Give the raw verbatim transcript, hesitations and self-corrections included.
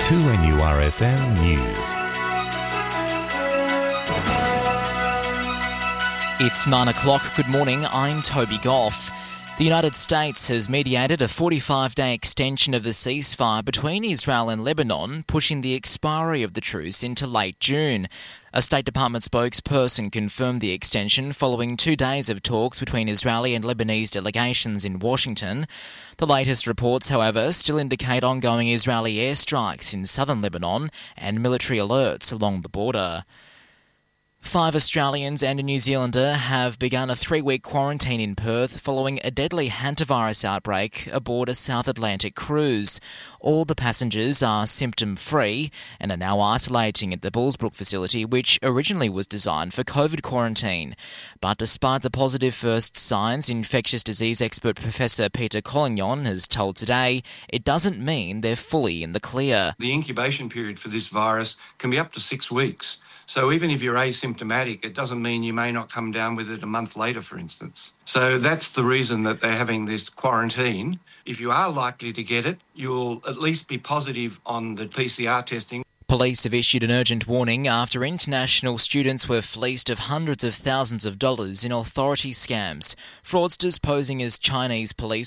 two N U R F M News. It's nine o'clock. Good morning. I'm Toby Goff. The United States has mediated a forty-five day extension of the ceasefire between Israel and Lebanon, pushing the expiry of the truce into late June. A State Department spokesperson confirmed the extension following two days of talks between Israeli and Lebanese delegations in Washington. The latest reports, however, still indicate ongoing Israeli airstrikes in southern Lebanon and military alerts along the border. Five Australians and a New Zealander have begun a three-week quarantine in Perth following a deadly hantavirus outbreak aboard a South Atlantic cruise. All the passengers are symptom-free and are now isolating at the Bullsbrook facility, which originally was designed for COVID quarantine. But despite the positive first signs, infectious disease expert Professor Peter Collignon has told Today it doesn't mean they're fully in the clear. The incubation period for this virus can be up to six weeks. So even if you're asymptomatic, it doesn't mean you may not come down with it a month later, for instance. So that's the reason that they're having this quarantine. If you are likely to get it, you'll at least be positive on the P C R testing. Police have issued an urgent warning after international students were fleeced of hundreds of thousands of dollars in authority scams. Fraudsters posing as Chinese police